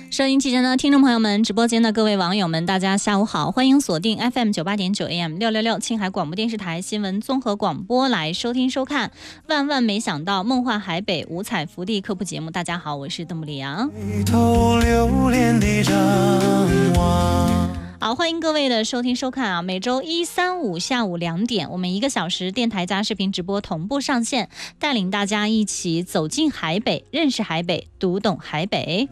收音机前的听众朋友们，直播间的各位网友们，大家下午好，欢迎锁定 FM 98.9 AM 666青海广播电视台新闻综合广播来收听收看万万没想到梦幻海北五彩福地科普节目。大家好，我是邓布里昂。好，欢迎各位的收听收看啊！每周1、3、5下午2点，我们1个小时电台加视频直播同步上线，带领大家一起走进海北，认识海北，读懂海北。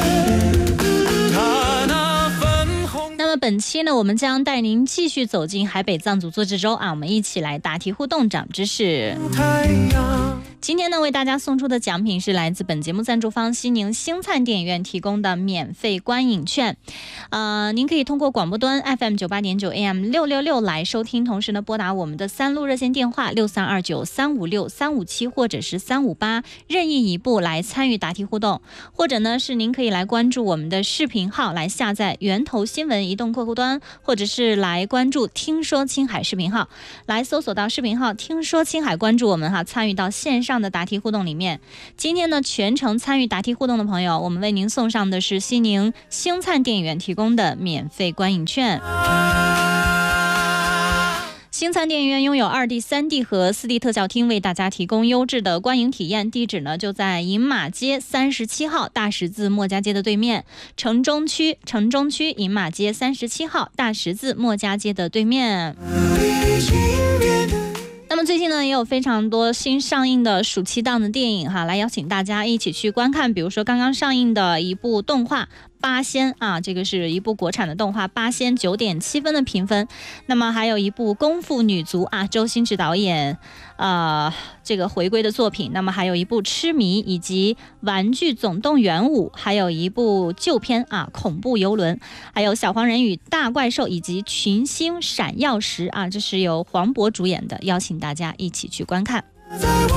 那么本期呢，我们将带您继续走进海北藏族自治州啊，我们一起来答题互动长知识。今天呢，为大家送出的奖品是来自本节目赞助方西宁星灿电影院提供的免费观影券。您可以通过广播端 FM 98.9 AM 666来收听，同时呢，拨打我们的3路热线电话6329 356 357或者是358，任意一部来参与答题互动，或者呢是您可以来关注我们的视频号，来下载源头新闻移动客户端，或者是来关注听说青海视频号，来搜索到视频号听说青海，关注我们哈，参与到线上的答题互动里面。今天呢，全程参与答题互动的朋友，我们为您送上的是西宁星灿电影院提供的免费观影券。星灿电影院拥有2D、3D 和4D 特效厅，为大家提供优质的观影体验。地址呢就在饮马街37号大十字墨家街的对面，城中区饮马街37号大十字墨家街的对面。那么最近呢，也有非常多新上映的暑期档的电影哈，来邀请大家一起去观看。比如说刚刚上映的一部动画《八仙》啊，这个是一部国产的动画，《八仙》9.7分的评分。那么还有一部《功夫女足》啊，周星驰导演这个回归的作品。那么还有一部《痴迷》，以及《玩具总动员5》，还有一部旧片啊，《恐怖游轮》，还有《小黄人与大怪兽》，以及《群星闪耀时》啊，这是由黄渤主演的，邀请大家一起去观看。